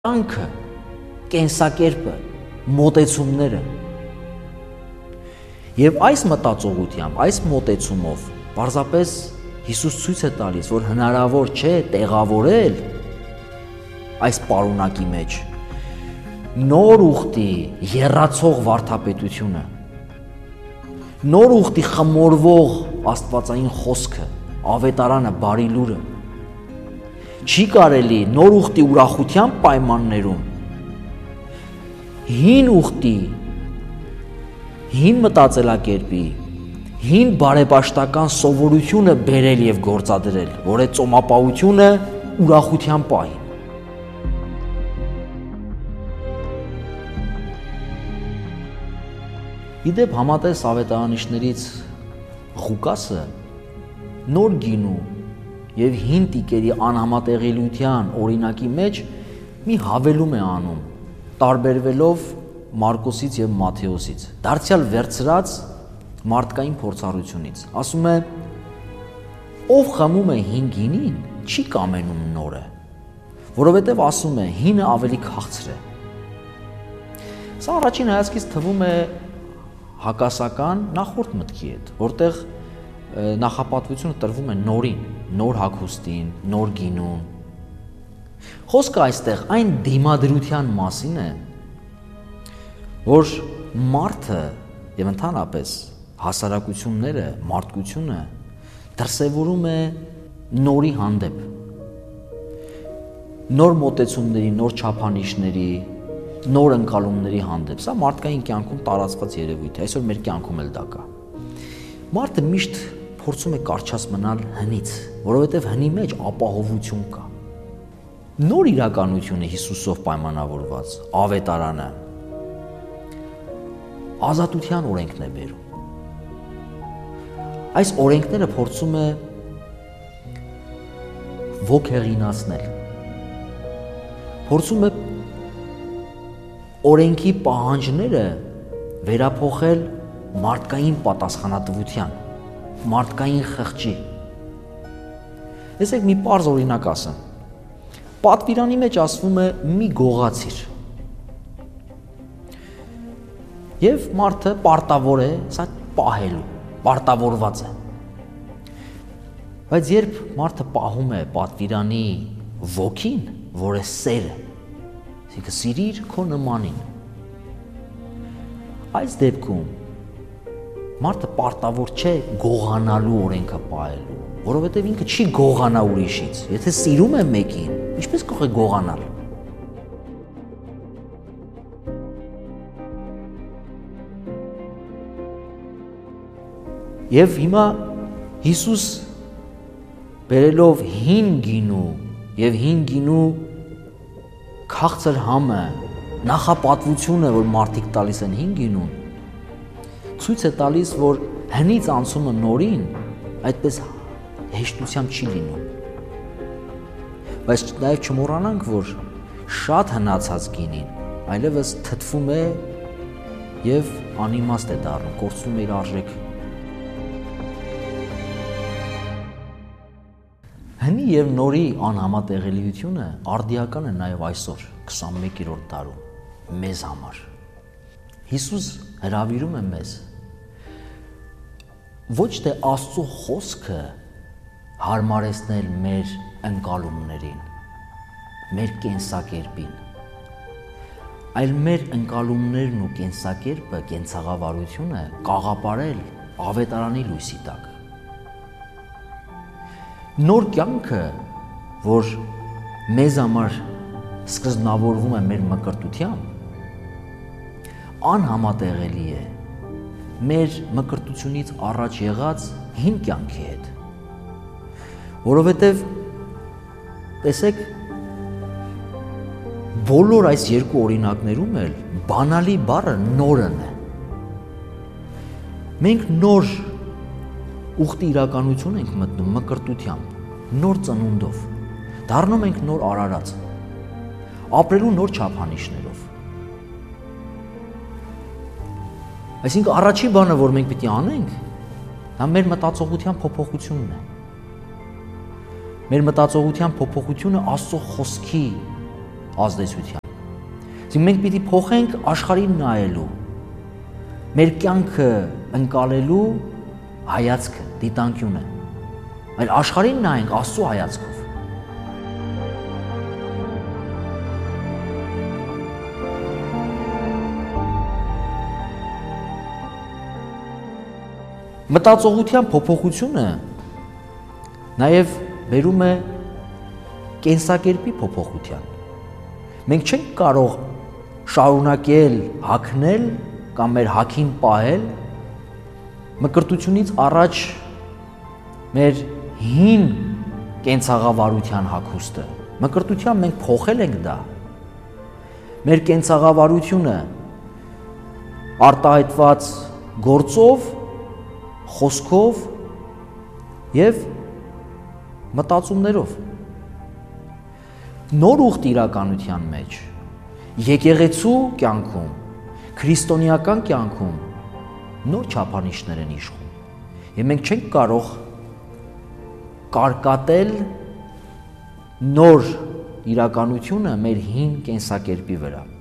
Կյանքը, կենսակերպը, մոտեցումները։ Եվ այս մտածողությամբ, այս մոտեցումով պարզապես Հիսուս ցույց է տալիս, որ հնարավոր չէ տեղավորել այս պարունակի մեջ նոր ուխտի եռացող վարդապետությունը, նոր ուխտի խմորվող աստվածային խոսքը, ավետարանը, բարի լուրը։ Չի կարելի նոր ուխտի ուրախության պայմաններում հին ուխտի, հին մտածելակերպի, հին բարեպաշտական սովորությունը բերել եւ գործադրել, որ այդ ծոմապահությունը ուրախության պահի։ Իդեպ համատես ավետարանիչներից Ղուկասը նոր գինու եւ հին տիկերի անհամատեղելիության օրինակի մեջ մի հավելում է անում, տարբերվելով Մարկոսից եւ Մատթեոսից, դարձյալ վերցրած մարդկային փորձառությունից։ Ասում է, ով խմում է հին գինին, չի կամենում նորը, որովհետեւ ասում է, հինը ավելի քաղցր է։ Սա առաջին հայացքից թվում է հակասական նախորդ մտքի հետ, որտեղ նախապատվությունը տրվում է նորին, նոր հագուստին, նոր գինուն։ Խոսքը այստեղ այն դիմադրության մասին է, որ մարդը եւ ընդհանրապես հասարակությունները, մարդկությունը դրսևորում է նորի հանդեպ, նոր մոտեցումների, նոր չափանիշների, նոր ընկալումների հանդեպ։ Սա մարդկային կյանքում տարածված երևույթ է, այսօր մեր կյանքում էլ դա կա։ Մարդը միշտ փորձում է կարճած մնալ հնից, որովհետև հնի մեջ ապահովություն կա։ Նոր իրականությունը Հիսուսով պայմանավորված ավետարանը ազատության օրենքն է բերում։ Այս օրենքները փորձում է ոգեղինացնել, փորձում է օրենքի պահանջները վերափոխել մարդկային պատասխանատվության, մարդկային խղճի։ Տեսեք մի պարզ օրինակ ասեմ։ Պատվիրանի մեջ ասվում է մի գողացիր։ Եվ մարդը պարտավոր է սա պահելու, պարտավորված է։ Բայց երբ մարդը պահում է պատվիրանի ոգին, որ է սերը, այսինքն սիրիր քո նմանին, այս դեպքում մարդը պարտավոր չէ գողանալու օրենքը պահելու, որովհետև ինքը չի գողանա ուրիշից։ Եթե սիրում է մեկին, ինչպես կարող է գողանալ։ Եվ հիմա Հիսուս բերելով հին գինու եւ հին գինու քաղցր համը, նախապատվությունը, որ մարդիկ տալիս են հին գինուն, ցույց է տալիս, որ հնից անցումը նորին այդպես հեշտությամբ չի լինում։ Բայց նաև չմոռանանք, որ շատ հնացած գինին այլևս թթվում է եւ անիմաստ է դառնում, կորցնում է իր արժեքը։ Հնի եւ նորի անհամատեղելիությունը արդիական է նաև այսօր 21-րդ դարում մեզ համար։ Հիսուս հրավիրում է մեզ ոչ թե Աստծո խոսքը հարմարեցնել մեր ընկալումներին, մեր կենսակերպին, այլ մեր ընկալումներն ու կենսակերպը, կենցաղավարությունը կաղապարել ավետարանի լույսի տակ։ Նոր կյանքը, որ մեզ համար սկզբնավորվում է մեր մկրտությամբ, անհամատեղելի է մեր մկրտությունից առաջ եղած հին կյանքի հետ, որովհետև տեսեք բոլոր այս երկու օրինակներում էլ բանալի բառը նորն է։ Մենք նոր ուխտի իրականություն ենք մտնում մկրտությամբ, նոր ծնունդով, դառնում ենք նոր արարած, ապրելու նոր չափանիշներով։ Այսինքն առաջի բանը, որ մենք պիտի անենք, դա մեր մտածողության փոփոխությունն է։ Մեր մտածողության փոփոխությունը Աստծո խոսքի ազդեցության։ Իսկ մենք պիտի փոխենք աշխարհին նայելու, մեր կյանքը ընկալելու հայացքը, դիտանկյունը, այլ աշխարհին նայենք Աստծո հայացքով։ Մտածողության փոփոխությունը նաև բերում է կենսակերպի փոփոխության։ Մենք չենք կարող շարունակել հագնել կամ մեր հագին պահել մկրտությունից առաջ մեր հին կենցաղավարության հագուստը։ Մկրտությամբ մենք փոխել ենք դա։ Մեր կենցաղավարությունը արտահայտված գործով, խոսքով եւ մտածումներով։ Նոր ուխտ իրականության մեջ, եկեղեցու կյանքում, քրիստոնեական կյանքում նոր չափանիշներ են իշխում եւ մենք չենք կարող կարկատել նոր իրականությունը մեր հին կենսակերպի վրա։